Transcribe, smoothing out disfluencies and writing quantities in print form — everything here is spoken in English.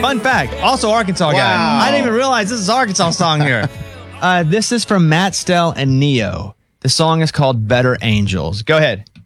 Fun fact. Also Arkansas guy. Wow. I didn't even realize this is Arkansas song here. This is from Matt Stell and Neo. The song is called Better Angels. Go ahead.